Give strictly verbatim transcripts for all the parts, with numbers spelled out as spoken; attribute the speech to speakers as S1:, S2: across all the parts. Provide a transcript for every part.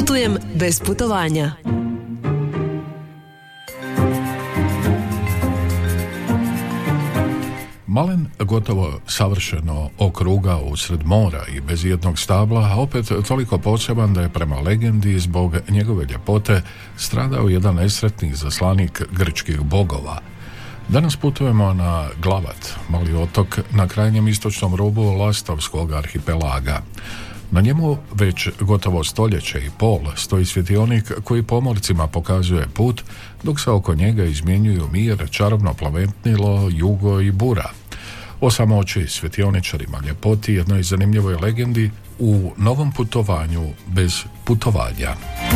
S1: Putujem bez putovanja.
S2: Malen gotovo savršeno okrugao usred mora i bez jednog stabla, a opet toliko poseban da je prema legendi zbog njegove ljepote stradao jedan nesretni izaslanik grčkih bogova. Danas putujemo na Glavat, mali otok na krajnjem istočnom rubu Lastovskog arhipelaga. Na njemu već gotovo stoljeće i pol stoji svjetionik koji pomorcima pokazuje put, dok se oko njega izmjenjuju mir, čarobno plavetnilo, jugo i bura. O samoći, svjetioničarima, ljepoti, jednoj zanimljivoj legendi u novom putovanju bez putovanja.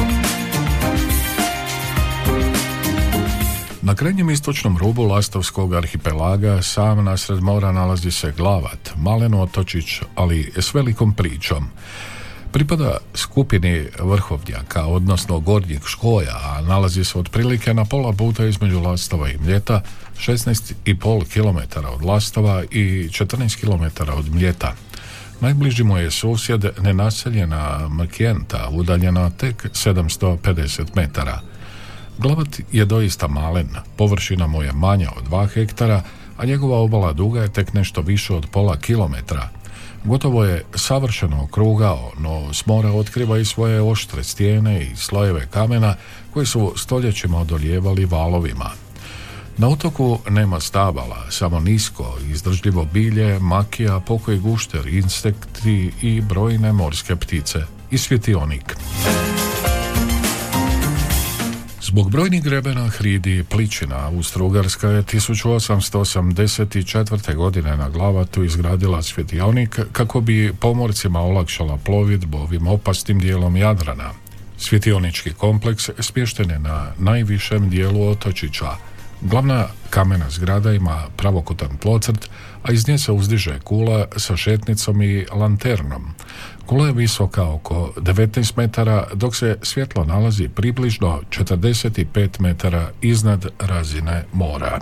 S2: Na krajnjem istočnom rubu Lastovskog arhipelaga, sam nasred mora, nalazi se Glavat, malen otočić, ali s velikom pričom. Pripada skupini vrhovnjaka, odnosno gornjih škoja, a nalazi se otprilike na pola puta između Lastova i Mljeta, šesnaest i pol kilometara od Lastova i četrnaest kilometara od Mljeta. Najbliži mu je susjed nenaseljena Mkjenta, udaljena tek sedamsto pedeset metara. Glavat je doista malen, površina mu je manja od dva hektara, a njegova obala duga je tek nešto više od pola kilometra. Gotovo je savršeno okrugao, no s mora otkriva i svoje oštre stijene i slojeve kamena koji su stoljećima odolijevali valovima. Na otoku nema stabala, samo nisko, izdržljivo bilje, makija, pokoji gušter, insekti i brojne morske ptice i svjetionik. Zbog brojnih grebena, hridi i pličina, Austro-Ugarska je tisuću osamsto osamdeset četvrte. godine na Glavatu izgradila svjetionik kako bi pomorcima olakšala plovidbu ovim opasnim dijelom Jadrana. Svjetionički kompleks smješten je na najvišem dijelu otočića. Glavna kamena zgrada ima pravokutan tlocrt, a iz nje se uzdiže kula sa šetnicom i lanternom. Kula je visoka oko devetnaest metara, dok se svjetlo nalazi približno četrdeset pet metara iznad razine mora.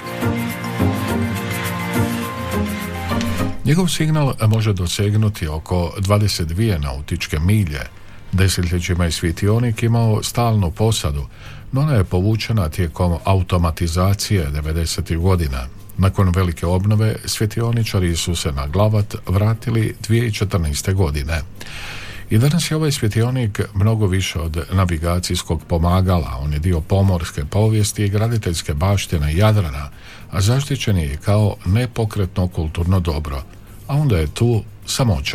S2: Njegov signal može dosegnuti oko dvadeset dvije nautičke milje. Desetljećima je svjetionik imao stalnu posadu, no ona je povučena tijekom automatizacije devedesetih godina. Nakon velike obnove, svjetioničari su se na Glavat vratili dvije tisuće četrnaeste. godine. I danas je ovaj svjetionik mnogo više od navigacijskog pomagala. On je dio pomorske povijesti i graditeljske baštine Jadrana, a zaštićen je kao nepokretno kulturno dobro. A onda je tu samoća.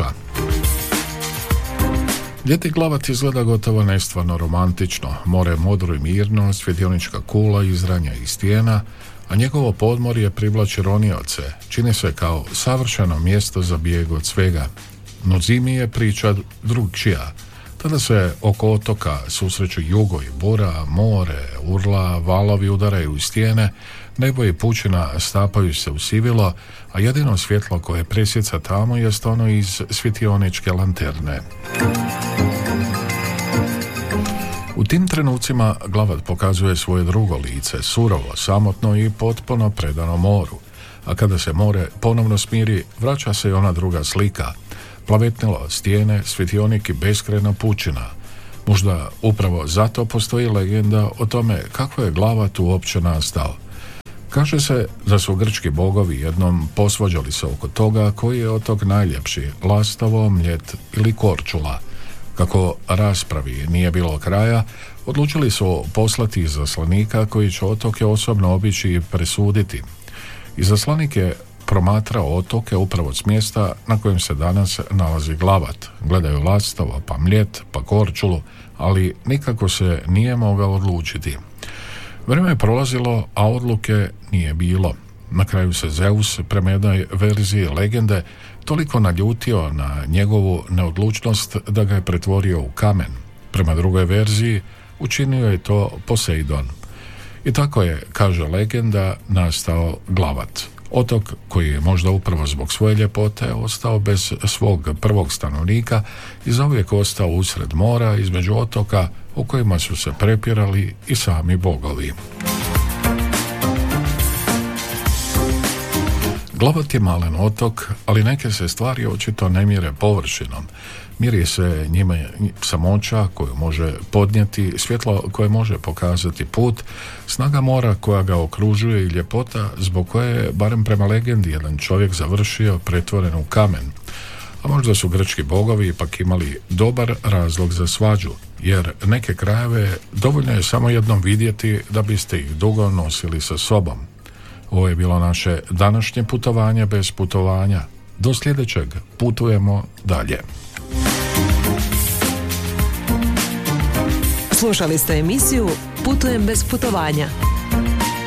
S2: Ljeti Glavat izgleda gotovo nestvarno romantično. More je modro i mirno, svjetionička kula izranja iz stijena, a njegovo podmorje privlači ronioce, čini se kao savršeno mjesto za bijeg od svega. No zimi je priča drugčija. Tada se oko otoka susreću jugo i bura, more, urla, valovi udaraju u stijene, nebo i pučina stapaju se u sivilo, a jedino svjetlo koje presjeca tamo jest ono iz svjetioničke lanterne. U tim trenucima Glavat pokazuje svoje drugo lice, surovo, samotno i potpuno predano moru. A kada se more ponovno smiri, vraća se i ona druga slika. Plavetnilo, stijene, svjetionik i beskrajna pučina. Možda upravo zato postoji legenda o tome kako je Glavat uopće nastao. Kaže se da su grčki bogovi jednom posvađali se oko toga koji je otok najljepši, Lastovo, Mljet ili Korčula. Kako raspravi nije bilo kraja, odlučili su poslati izaslanika koji će otoke osobno obići i presuditi. Izaslanik je promatrao otoke upravo s mjesta na kojem se danas nalazi Glavat. Gledaju Lastovo, pa Mljet, pa Korčulu, ali nikako se nije mogao odlučiti. Vrijeme je prolazilo, a odluke nije bilo. Na kraju se Zeus, prema jednoj verziji legende, toliko naljutio na njegovu neodlučnost da ga je pretvorio u kamen. Prema drugoj verziji, učinio je to Poseidon. I tako je, kaže legenda, nastao Glavat. Otok koji je možda upravo zbog svoje ljepote ostao bez svog prvog stanovnika i zauvijek ostao usred mora između otoka u kojima su se prepirali i sami bogovi. Glavat je malen otok, ali neke se stvari očito ne mjere površinom. Mjeri se njime samoća koju može podnijeti, svjetlo koje može pokazati put, snaga mora koja ga okružuje i ljepota zbog koje je, barem prema legendi, jedan čovjek završio pretvoren u kamen. A možda su grčki bogovi ipak imali dobar razlog za svađu, jer neke krajeve dovoljno je samo jednom vidjeti da biste ih dugo nosili sa sobom. Ovo je bilo naše današnje putovanje bez putovanja. Do sljedećeg putujemo dalje.
S1: Slušali ste emisiju Putujem bez putovanja.